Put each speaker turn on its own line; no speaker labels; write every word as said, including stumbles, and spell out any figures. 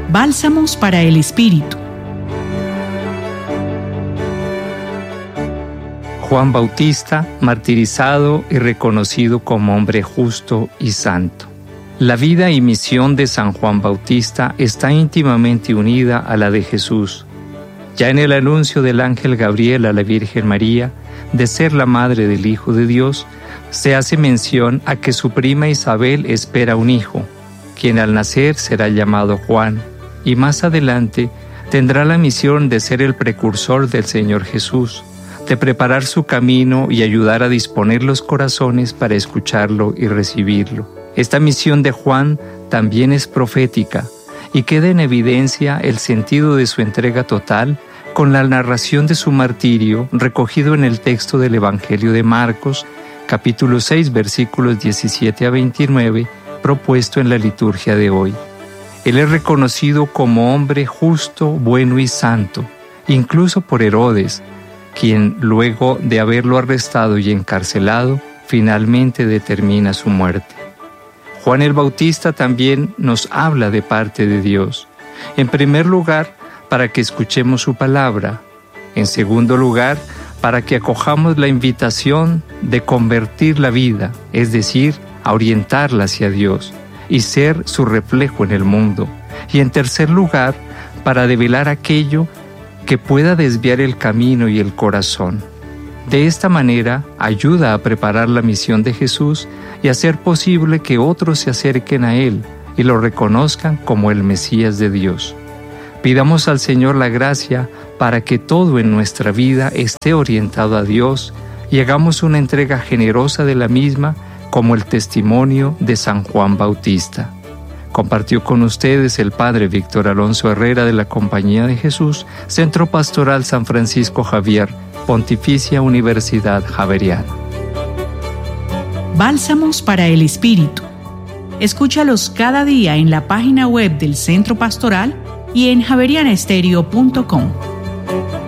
Bálsamos para el Espíritu.
Juan Bautista, martirizado y reconocido como hombre justo y santo. La vida y misión de San Juan Bautista está íntimamente unida a la de Jesús. Ya en el anuncio del ángel Gabriel a la Virgen María de ser la madre del Hijo de Dios, se hace mención a que su prima Isabel espera un hijo, quien al nacer será llamado Juan, y más adelante tendrá la misión de ser el precursor del Señor Jesús, de preparar su camino y ayudar a disponer los corazones para escucharlo y recibirlo. Esta misión de Juan también es profética y queda en evidencia el sentido de su entrega total con la narración de su martirio recogido en el texto del Evangelio de Marcos, capítulo seis, versículos diecisiete a veintinueve, propuesto en la liturgia de hoy. Él es reconocido como hombre justo, bueno y santo, incluso por Herodes, quien, luego de haberlo arrestado y encarcelado, finalmente determina su muerte. Juan el Bautista también nos habla de parte de Dios. En primer lugar, para que escuchemos su palabra. En segundo lugar, para que acojamos la invitación de convertir la vida, es decir, a orientarla hacia Dios y ser su reflejo en el mundo. Y en tercer lugar, para develar aquello que pueda desviar el camino y el corazón. De esta manera, ayuda a preparar la misión de Jesús y hacer posible que otros se acerquen a Él y lo reconozcan como el Mesías de Dios. Pidamos al Señor la gracia para que todo en nuestra vida esté orientado a Dios y hagamos una entrega generosa de la misma como el testimonio de San Juan Bautista. Compartió con ustedes el Padre Víctor Alonso Herrera de la Compañía de Jesús, Centro Pastoral San Francisco Javier, Pontificia Universidad Javeriana.
Bálsamos para el Espíritu. Escúchalos cada día en la página web del Centro Pastoral y en javeriana estéreo punto com.